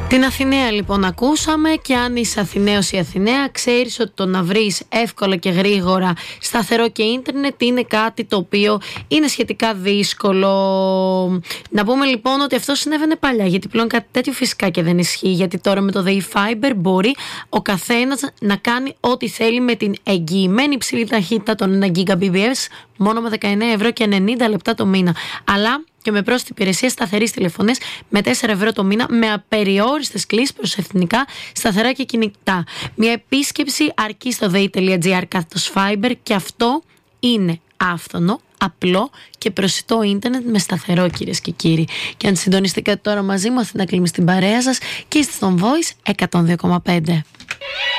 Την Αθηναία λοιπόν ακούσαμε, και αν είσαι Αθηναίος ή Αθηναία, ξέρεις ότι το να βρεις εύκολα και γρήγορα σταθερό και ίντερνετ είναι κάτι το οποίο είναι σχετικά δύσκολο. Να πούμε λοιπόν ότι αυτό συνέβαινε παλιά, γιατί πλέον κάτι τέτοιο φυσικά και δεν ισχύει, γιατί τώρα με το Fiber μπορεί ο καθένας να κάνει ό,τι θέλει με την εγγυημένη υψηλή ταχύτητα των 1 Gbps μόνο με 19 ευρώ και 90 λεπτά το μήνα. Αλλά και με πρόσθετη υπηρεσία σταθερής τηλεφωνίας με 4 ευρώ το μήνα, με απεριόριστες κλήσεις προς εθνικά, σταθερά και κινητά. Μια επίσκεψη αρκεί στο dei.gr/fiber, και αυτό είναι άφθονο, απλό και προσιτό ίντερνετ με σταθερό, κυρίες και κύριοι. Και αν συντονιστήκατε τώρα μαζί μου, Αθηνά Κλίμη στην παρέα σας, και είστε στον Voice 102,5.